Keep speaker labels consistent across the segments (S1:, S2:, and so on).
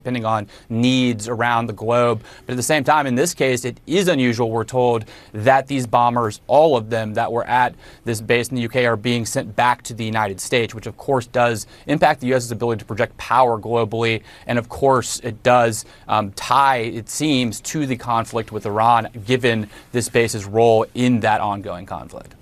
S1: depending on needs around the globe. But at the same time, in this case, it is unusual, we're told, that these bombers, all of them that were at this base in the UK, are being sent back to the United States, which of course does impact the U.S.'s ability to project power globally. And of course, it does tie, it seems, to the conflict with Iran, given this base's role in that ongoing conflict.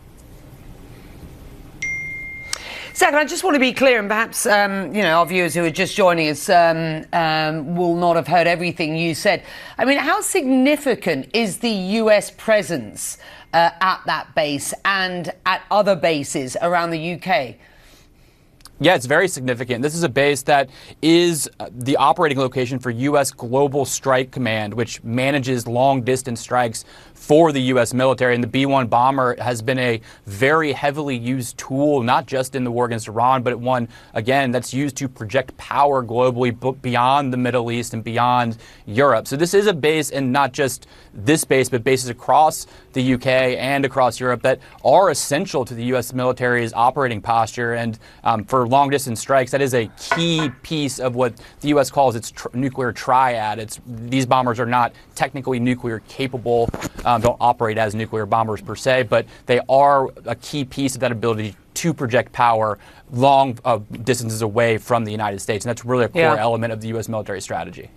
S2: Second, I just want to be clear, and perhaps our viewers who are just joining us will not have heard everything you said. I mean, how significant is the US presence at that base and at other bases around the UK?
S1: Yeah, it's very significant. This is a base that is the operating location for U.S. Global Strike Command, which manages long-distance strikes for the U.S. military. And the B-1 bomber has been a very heavily used tool, not just in the war against Iran, but one, again, that's used to project power globally beyond the Middle East and beyond Europe. So this is a base, and not just this base, but bases across the U.K. and across Europe that are essential to the U.S. military's operating posture. And for long-distance strikes, that is a key piece of what the U.S. calls its nuclear triad. These bombers are not technically nuclear capable, don't operate as nuclear bombers per se, but they are a key piece of that ability to project power long distances away from the United States. And that's really a core element of the U.S. military strategy.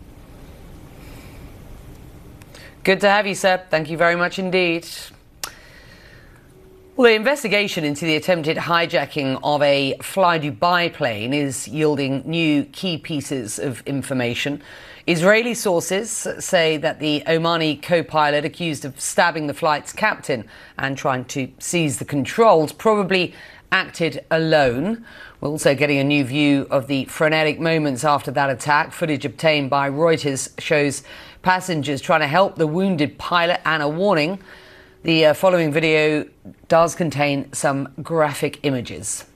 S2: Good to have you, Seb. Thank you very much indeed. Well, the investigation into the attempted hijacking of a Fly Dubai plane is yielding new key pieces of information. Israeli sources say that the Omani co-pilot accused of stabbing the flight's captain and trying to seize the controls probably acted alone. We're also getting a new view of the frenetic moments after that attack. Footage obtained by Reuters shows passengers trying to help the wounded pilot, and a warning. The following video does contain some graphic images.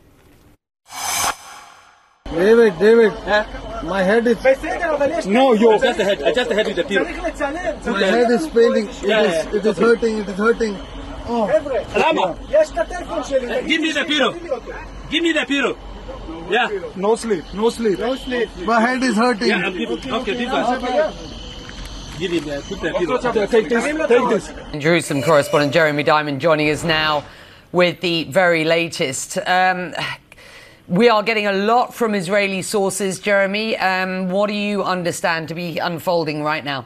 S3: David, my head is...
S4: No, just the head with the pillow.
S3: My head is paining. It is hurting. Oh.
S4: Rama, give me the pillow. Give me the pillow. Yeah.
S3: No sleep. My head is hurting.
S4: Yeah, okay, this one. Give him put the pillow. Take this.
S2: Jerusalem correspondent Jeremy Diamond joining us now with the very latest. We are getting a lot from Israeli sources, Jeremy. What do you understand to be unfolding right now?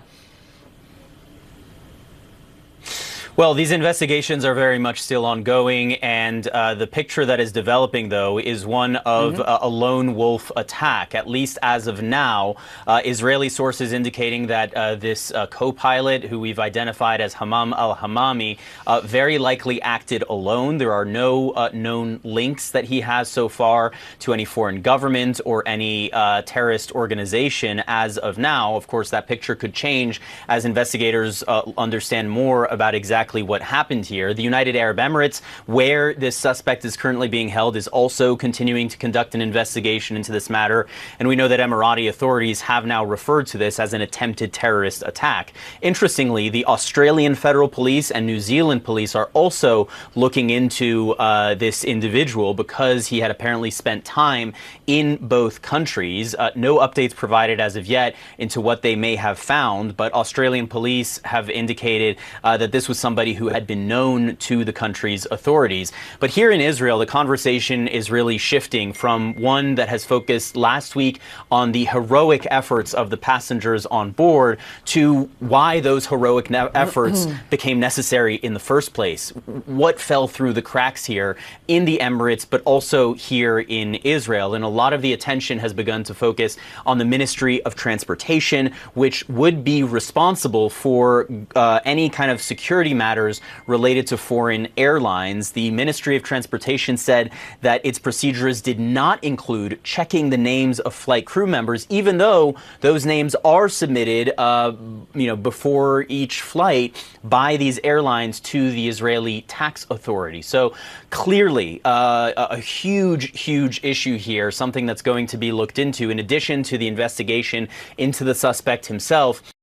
S5: Well, these investigations are very much still ongoing, and the picture that is developing, though, is one of a lone wolf attack, at least as of now. Israeli sources indicating that this co-pilot, who we've identified as Hammam al-Hammami, very likely acted alone. There are no known links that he has so far to any foreign government or any terrorist organization as of now. Of course, that picture could change as investigators understand more about exactly what happened here. The United Arab Emirates, where this suspect is currently being held, is also continuing to conduct an investigation into this matter. And we know that Emirati authorities have now referred to this as an attempted terrorist attack. Interestingly, the Australian Federal Police and New Zealand Police are also looking into this individual because he had apparently spent time in both countries. No updates provided as of yet into what they may have found, but Australian police have indicated that this was somebody who had been known to the country's authorities. But here in Israel, the conversation is really shifting from one that has focused last week on the heroic efforts of the passengers on board to why those heroic efforts became necessary in the first place. What fell through the cracks here in the Emirates, but also here in Israel. And a lot of the attention has begun to focus on the Ministry of Transportation, which would be responsible for any kind of security matters related to foreign airlines. The Ministry of Transportation said that its procedures did not include checking the names of flight crew members, even though those names are submitted, before each flight by these airlines to the Israeli tax authority. So clearly, a huge issue here, something that's going to be looked into in addition to the investigation into the suspect himself.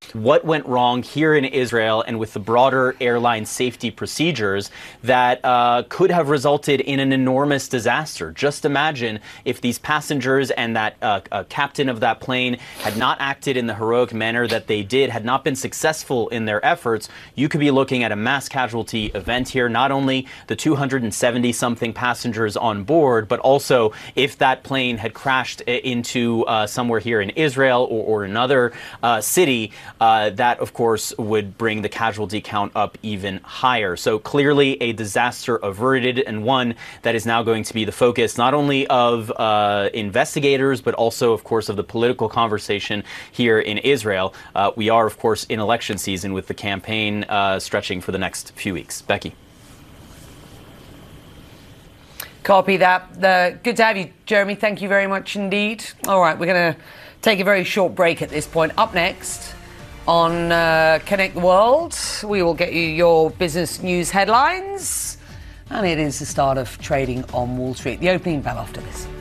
S5: what went wrong here in Israel and with the broader airline safety procedures that could have resulted in an enormous disaster. Just imagine if these passengers and that captain of that plane had not acted in the heroic manner that they did, had not been successful in their efforts, you could be looking at a mass casualty event here. Not only the 270-something passengers on board, but also if that plane had crashed into somewhere here in Israel or another city, that, of course, would bring the casualty count up even higher. So clearly a disaster averted, and one that is now going to be the focus not only of investigators, but also, of course, of the political conversation here in Israel. We are, of course, in election season with the campaign stretching for the next few weeks. Becky.
S2: Copy that. Good to have you, Jeremy. Thank you very much indeed. All right, we're going to take a very short break at this point. Up next on Connect the World, we will get you your business news headlines, and it is the start of trading on Wall Street. The opening bell after this.